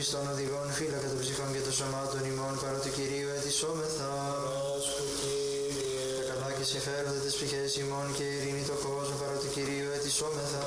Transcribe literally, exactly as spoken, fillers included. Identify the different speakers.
Speaker 1: πιστών οδηγών, φύλακα των ψυχών και των σωμάτων ημών, παρά του Κυρίου ετισόμεθα. Τα καλά και συμφέροντα της ψυχές ημών και ειρήνη το κόσμο, παρά του Κυρίου ετισόμεθα.